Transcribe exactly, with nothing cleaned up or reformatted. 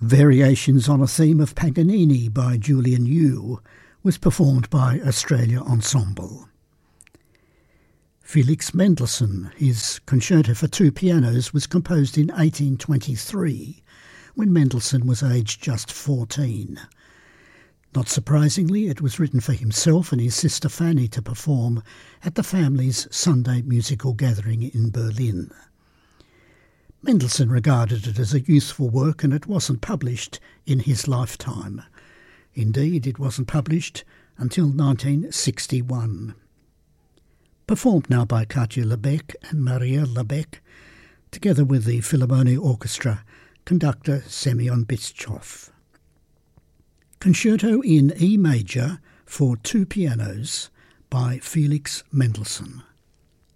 Variations on a theme of Paganini by Julian Yu was performed by Australia Ensemble. Felix Mendelssohn, his Concerto for Two Pianos, was composed in eighteen twenty-three, when Mendelssohn was aged just fourteen. Not surprisingly, it was written for himself and his sister Fanny to perform at the family's Sunday musical gathering in Berlin. Mendelssohn regarded it as a youthful work, and it wasn't published in his lifetime. Indeed, it wasn't published until nineteen sixty-one. Performed now by Katja Lebeck and Maria Lebeck, together with the Philharmonia Orchestra conductor Semyon Bitschov. Concerto in E major for two pianos by Felix Mendelssohn.